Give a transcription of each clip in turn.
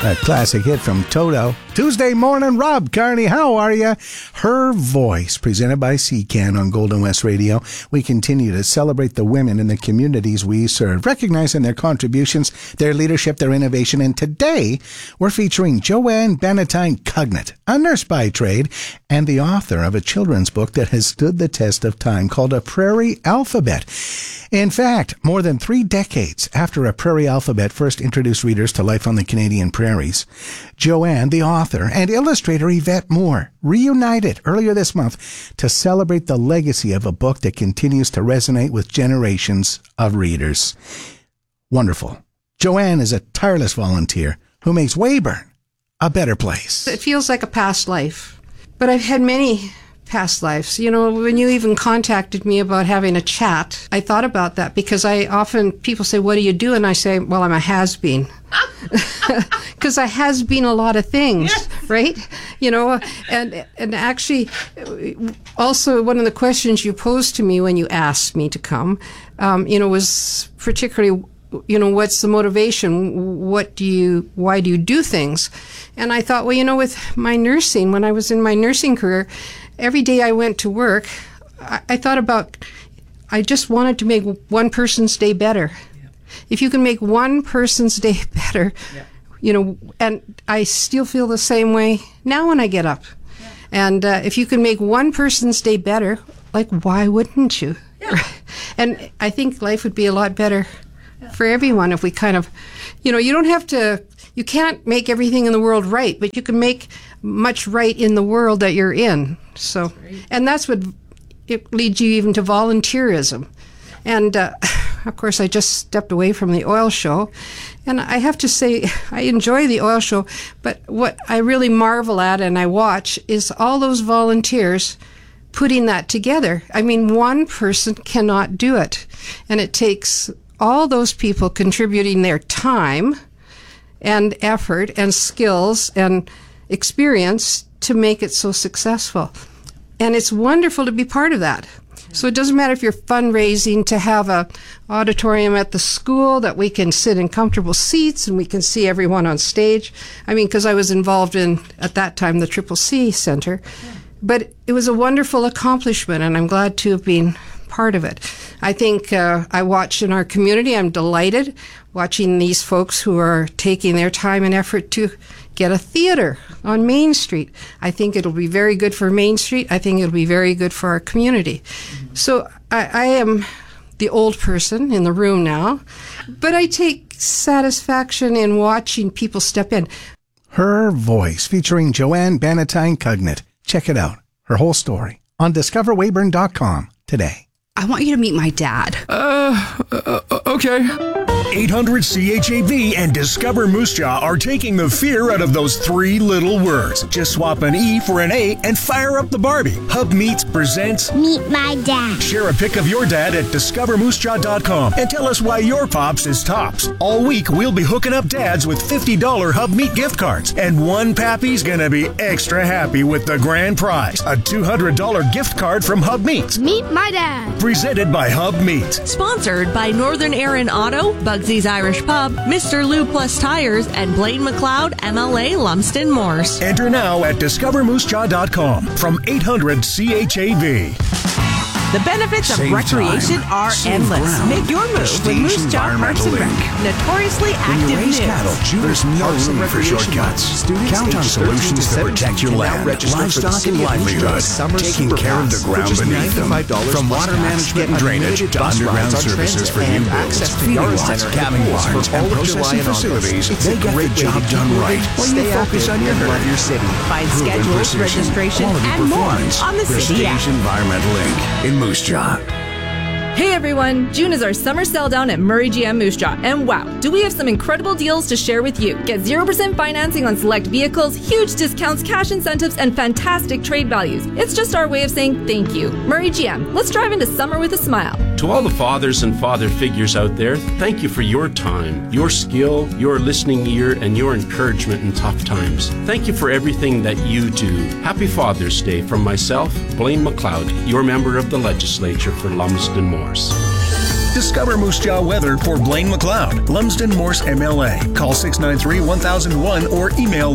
A classic hit from Toto. Tuesday morning, Rob Carney, how are you? Her Voice, presented by CCAN on Golden West Radio. We continue to celebrate the women in the communities we serve, recognizing their contributions, their leadership, their innovation. And today, we're featuring Joanne Bannatyne Cugnett, a nurse by trade, and the author of a children's book that has stood the test of time called A Prairie Alphabet. In fact, more than 3 decades after A Prairie Alphabet first introduced readers to life on the Canadian prairies, Joanne, the author, and illustrator Yvette Moore reunited earlier this month to celebrate the legacy of a book that continues to resonate with generations of readers. Wonderful. Joanne is a tireless volunteer who makes Weyburn a better place. It feels like a past life, but I've had many past lives. You know, when you even contacted me about having a chat, I thought about that because people say, what do you do? And I say, well, I'm a has-been. Because I has been a lot of things, yes. Right? You know, and actually, also one of the questions you posed to me when you asked me to come, was particularly, what's the motivation? Why do you do things? And I thought, well, with my nursing, when I was in my nursing career, every day I went to work, I thought about, I just wanted to make one person's day better. Yeah. If you can make one person's day better, yeah. And I still feel the same way now when I get up. Yeah. And if you can make one person's day better, like, why wouldn't you? Yeah. And I think life would be a lot better for everyone if we kind of, you can't make everything in the world right, but you can make much right in the world that you're in. So, and that's what it leads you even to volunteerism. And of course, I just stepped away from the oil show, and I have to say I enjoy the oil show. But what I really marvel at and I watch is all those volunteers putting that together. I mean, one person cannot do it, and it takes all those people contributing their time and effort and skills and experience to make it so successful. And it's wonderful to be part of that. So it doesn't matter if you're fundraising to have a auditorium at the school that we can sit in comfortable seats and we can see everyone on stage. I mean, because I was involved in, at that time, the Triple C Center. But it was a wonderful accomplishment, and I'm glad to have been part of it. I think I watch in our community, I'm delighted watching these folks who are taking their time and effort to get a theater on Main Street. I think it'll be very good for Main Street. I think it'll be very good for our community. Mm-hmm. So I am the old person in the room now, but I take satisfaction in watching people step in. Her Voice, featuring Joanne Bannatyne Cugnett. Check it out, her whole story, on discoverweyburn.com today. I want you to meet my dad. Okay. 800-CHAV and Discover Moose Jaw are taking the fear out of those 3 little words. Just swap an E for an A and fire up the Barbie. Hub Meats presents Meet My Dad. Share a pic of your dad at discovermoosejaw.com and tell us why your pops is tops. All week, we'll be hooking up dads with $50 Hub Meat gift cards. And one pappy's gonna be extra happy with the grand prize, a $200 gift card from Hub Meats. Meet My Dad. Presented by Hub Meats. Sponsored by Northern Aaron Auto, Bugsy's Irish Pub, Mr. Lou Plus Tires, and Blaine McLeod, MLA Lumsden Morse. Enter now at discovermoosejaw.com from 800-CHAV. The benefits of recreation are endless. Make your move with Moose Jaw Parks and Rec. Notoriously active news. There's no room for shortcuts. Count on solutions to protect your land, livestock, and livelihood, taking care of the ground beneath them. From water management and drainage to underground services for new builds, feeding lots, calving barns, and processing facilities, they get the job done right when you focus on your herd. Find schedules, registration, and more on the City app. Prestige Environmental Inc. in Moose Jaw. Hey everyone, June is our summer sell down at Murray GM Moose Jaw, and wow, do we have some incredible deals to share with you. Get 0% financing on select vehicles, huge discounts, cash incentives, and fantastic trade values. It's just our way of saying thank you. Murray GM, let's drive into summer with a smile. To all the fathers and father figures out there, thank you for your time, your skill, your listening ear, and your encouragement in tough times. Thank you for everything that you do. Happy Father's Day from myself, Blaine McLeod, your member of the legislature for Lumsden Morse. Discover Moose Jaw weather for Blaine McLeod, Lumsden Morse MLA. Call 693-1001 or email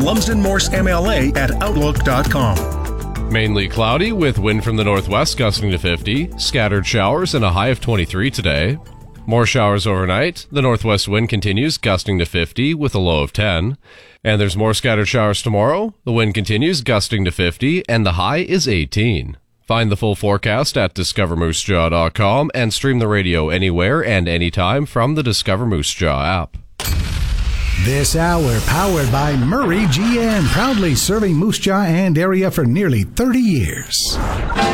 lumsdenmorsemla@outlook.com. Mainly cloudy with wind from the northwest gusting to 50. Scattered showers and a high of 23 today. More showers overnight. The northwest wind continues gusting to 50 with a low of 10. And there's more scattered showers tomorrow. The wind continues gusting to 50 and the high is 18. Find the full forecast at discovermoosejaw.com and stream the radio anywhere and anytime from the Discover Moose Jaw app. This hour powered by Murray GM, proudly serving Moose Jaw and area for nearly 30 years.